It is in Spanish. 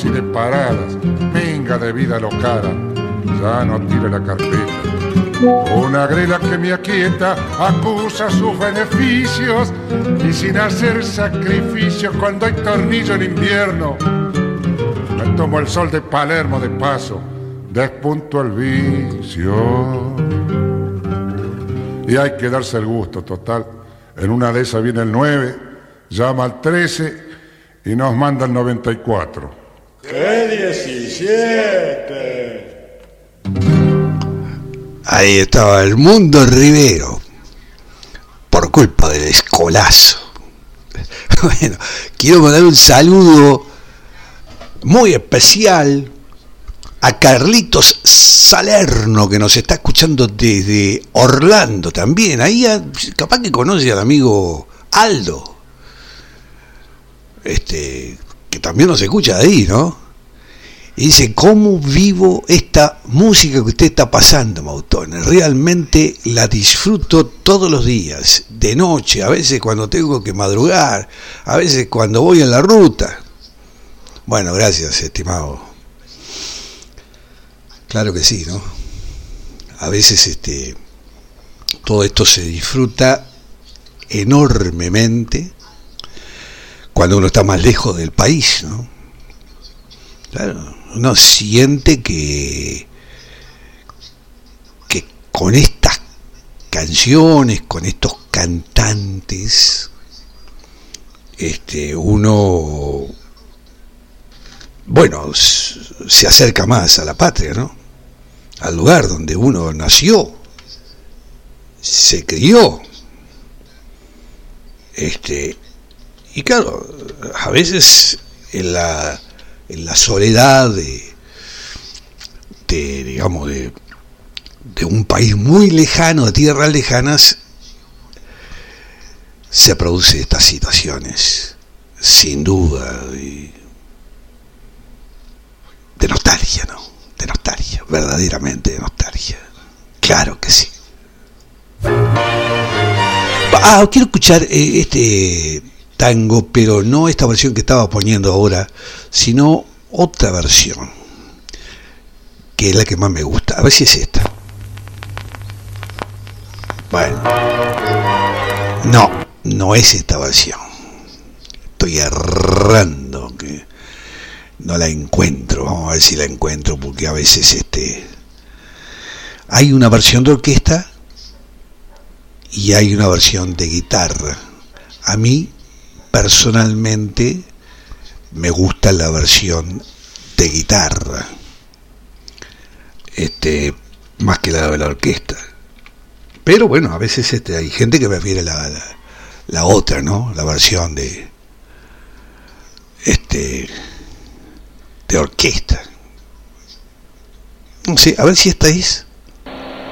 y de paradas, minga de vida locada, ya no tira la carpeta. Una grela que me aquieta acusa sus beneficios y sin hacer sacrificios cuando hay tornillo en invierno. Me tomo el sol de Palermo de paso, despunto el vicio. Y hay que darse el gusto, total. En una de esas viene el 9, llama al 13 y nos manda el 94. ¡Qué 17! Ahí estaba el Mundo Rivero, por culpa del escolazo. Bueno, quiero mandar un saludo muy especial a Carlitos Salerno, que nos está escuchando desde Orlando también. Ahí capaz que conoce al amigo Aldo, que también nos escucha de ahí, ¿no? Y dice: ¿cómo vivo esta música que usted está pasando, Mautone? Realmente la disfruto todos los días, de noche, a veces cuando tengo que madrugar, a veces cuando voy en la ruta. Bueno, gracias, estimado. Claro que sí, ¿no? A veces todo esto se disfruta enormemente cuando uno está más lejos del país, ¿no? Claro, uno siente que con estas canciones, con estos cantantes, uno, bueno, se acerca más a la patria, ¿no? Al lugar donde uno nació, se crió. Y claro, a veces en la soledad digamos, de un país muy lejano, de tierras lejanas, se producen estas situaciones, sin duda, de nostalgia, ¿no? De nostalgia, verdaderamente de nostalgia. Claro que sí. Quiero escuchar este tango, pero no esta versión que estaba poniendo ahora, sino otra versión, que es la que más me gusta. A ver si es esta. Bueno, no es esta versión. Estoy errando, que no la encuentro. Vamos a ver si la encuentro, porque a veces hay una versión de orquesta y hay una versión de guitarra. A mí personalmente me gusta la versión de guitarra, más que la de la orquesta. Pero bueno, a veces hay gente que prefiere la otra, ¿no? La versión de orquesta. No sé, a ver si esta es.